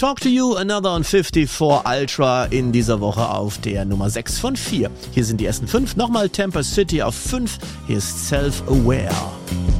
Talk to You, Another on 54 Ultra in dieser Woche auf der Nummer 6 von 4. Hier sind die ersten 5. Nochmal Temper City auf 5. Hier ist Self-Aware.